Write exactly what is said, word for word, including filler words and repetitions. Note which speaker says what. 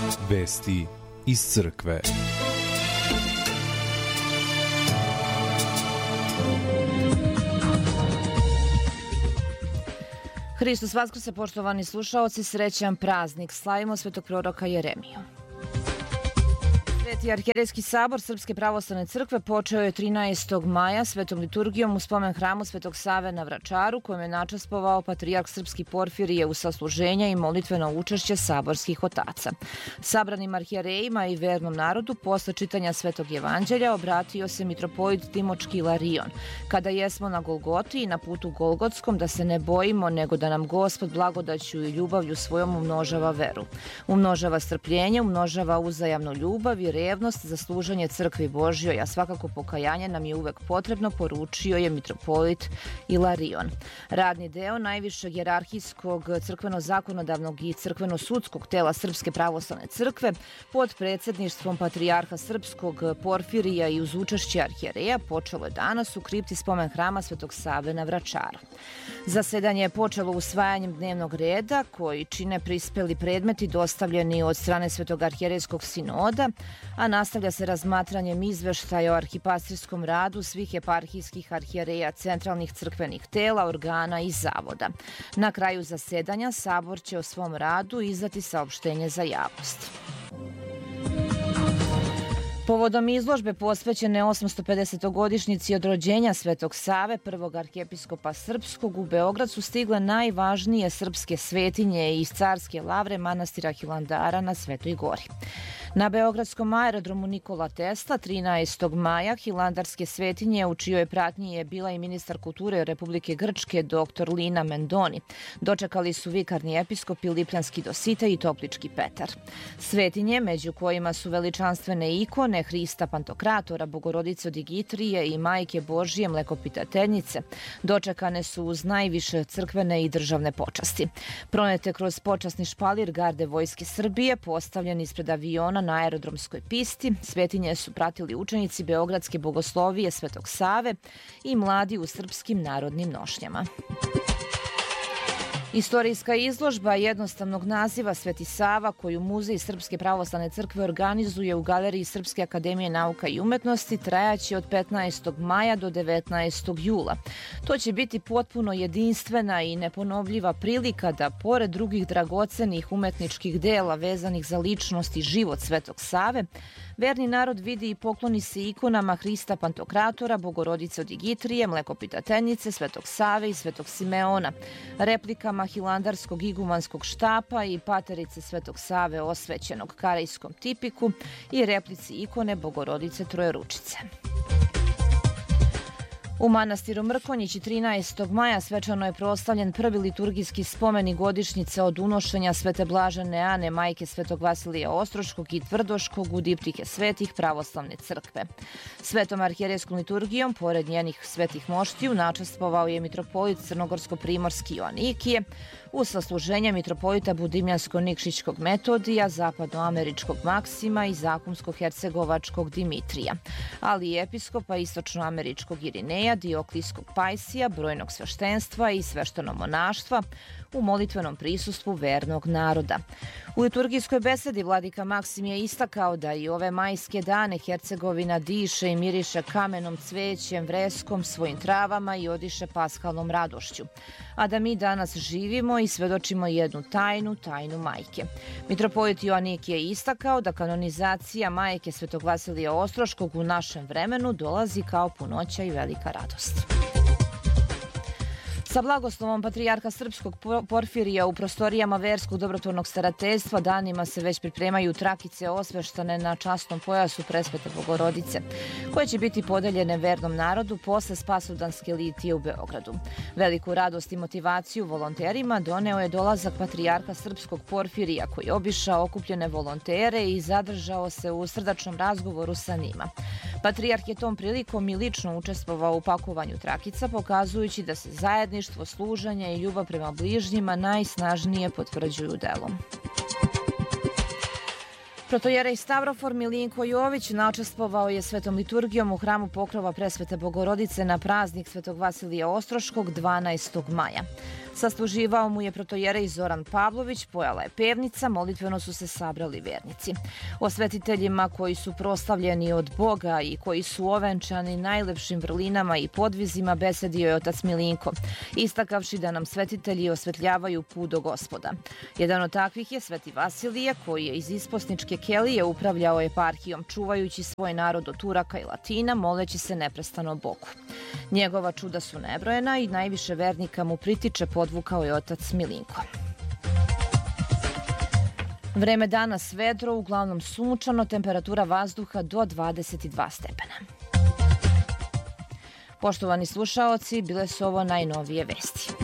Speaker 1: Vesti iz crkve.
Speaker 2: Hristos vaskrse, poštovani slušaoci, srećan praznik. Slavimo svetog proroka Jeremiju. Sveti arhijerejski sabor Srpske pravoslavne crkve počeo je trinaestog maja svetom liturgijom u spomen hramu Svetog Save na Vračaru, kojem je načastvovao patrijarh Srpski Porfirije u sasluženja i molitveno učešće saborskih otaca. Sabranim arhijerejima i vernom narodu posle čitanja Svetog evanđelja obratio se mitropolit Timočki Ilarion. Kada jesmo na Golgoti i na putu Golgotskom, da se ne bojimo, nego da nam Gospod blagodaću i ljubavlju svojom umnožava veru. Umnožava strpljenje, umnožava uzajamnu ljubav i revnost za služenje crkvi Božjoj, a svakako pokajanje nam je uvek potrebno, poručio je mitropolit Ilarion. Radni deo najvišeg jerarhijskog crkveno-zakonodavnog i crkveno-sudskog tela Srpske pravoslavne crkve pod predsjedništvom patrijarha Srpskog Porfirija i uz učešće arhijereja počelo je danas u kripti spomen hrama Svetog Save na Vračaru. Zasedanje je počelo usvajanjem dnevnog reda koji čine prispeli predmeti dostavljeni od strane Svetog arhijerejskog sinoda, a nastavlja se razmatranjem izveštaja o arhipastirskom radu svih eparhijskih arhijereja, centralnih crkvenih tela, organa i zavoda. Na kraju zasedanja sabor će o svom radu izdati saopštenje za javnost. Povodom izložbe posvećene osamstopedesetogodišnjici od rođenja Svetog Save, prvog arhijepiskopa srpskog, u Beograd su stigle najvažnije srpske svetinje iz carske lavre manastira Hilandara na Svetoj Gori. Na beogradskom aerodromu Nikola Tesla trinaestog maja hilandarske svetinje, u čijoj pratnji je bila i ministar kulture Republike Grčke dr Lina Mendoni, dočekali su vikarni episkopi Lipljanski Dositej i Toplički Petar. Svetinje, među kojima su veličanstvene ikone Hrista Pantokratora, Bogorodice Digitrije i Majke Božije Mlekopitateljice, dočekane su uz najviše crkvene i državne počasti. Pronete kroz počasni špalir garde Vojske Srbije, postavljeni ispred aviona na aerodromskoj pisti, svetinje su pratili učenici Beogradske bogoslovije Svetog Save i mladi u srpskim narodnim nošnjama. Istorijska izložba jednostavnog naziva Sveti Sava, koju Muzej Srpske pravoslavne crkve organizuje u Galeriji Srpske akademije nauka i umetnosti, trajaće od petnaestog maja do devetnaestog jula. To će biti potpuno jedinstvena i neponovljiva prilika da, pored drugih dragocenih umetničkih dela vezanih za ličnost i život Svetog Save, verni narod vidi i pokloni se ikonama Hrista Pantokratora, Bogorodice Digitrije, Mlekopitateljice, Svetog Save i Svetog Simeona, replikama hilandarskog igumanskog štapa i paterice Svetog Save osvećenog karejskom tipiku i replici ikone Bogorodice Trojeručice. U manastiru Mrkonjići trinaestog maja svečano je proslavljen prvi liturgijski spomenik godišnjice od unošenja Svete Blažene Ane, majke Svetog Vasilija Ostroškog i Tvrdoškog u diptike svetih pravoslavne crkve. Svetom arhijerejskom liturgijom, pored njenih svetih moštiju, načastvovao je mitropolit Crnogorsko-primorski Joanikije, u sasluženje mitropolita Budimljansko-Nikšićkog Metodija, zapadnoameričkog Maksima i zakumsko-hercegovačkog Dimitrija, ali i episkopa istočnoameričkog Irineja, Dioklijskog Pajsija, brojnog sveštenstva i sveštenomonaštva u molitvenom prisustvu vernog naroda. U liturgijskoj besedi vladika Maksim je istakao da i ove majske dane Hercegovina diše i miriše kamenom, cvećem, vreskom, svojim travama i odiše paskalnom radošću. A da mi danas živimo i svedočimo jednu tajnu, tajnu majke. Mitropolit Joanik je istakao da kanonizacija majke Svetog Vasilija Ostroškog u našem vremenu dolazi kao punoća i velika radost. Sa blagoslovom patrijarha Srpskog Porfirija u prostorijama verskog dobrotvornog starateljstva danima se već pripremaju trakice osveštane na časnom pojasu Presvete Bogorodice, koje će biti podeljene vernom narodu posle Spasovdanske litije u Beogradu. Veliku radost i motivaciju volonterima doneo je dolazak patrijarha Srpskog Porfirija, koji je obišao okupljene volontere i zadržao se u srdačnom razgovoru sa njima. Patrijarh je tom prilikom i lično učestvovao u pakovanju trakica, pokazujući da se zajedništvo, služenje i ljubav prema bližnjima najsnažnije potvrđuju delom. Protojerej Stavrofor Milinko Jović načestvovao je svetom liturgijom u hramu Pokrova Presvete Bogorodice na praznik Svetog Vasilija Ostroškog dvanaestog maja. Sasluživao mu je protojerej Zoran Pavlović, pojala je pevnica, molitveno su se sabrali vernici. Osvetiteljima koji su proslavljeni od Boga i koji su ovenčani najlepšim vrlinama i podvizima besedio je otac Milinko, istakavši da nam svetitelji osvetljavaju put do Gospoda. Jedan od takvih je sveti Vasilije, koji je iz isposničke kelije upravljao eparhijom, čuvajući svoj narod od Turaka i Latina, moleći se neprestano Bogu. Njegova čuda su nebrojena i najviše vernika mu pritiče, podvukao je otac Milinko. Vreme danas vedro, uglavnom sunčano, temperatura vazduha do dvadeset dva stepena. Poštovani slušaoci, bile su ovo najnovije vesti.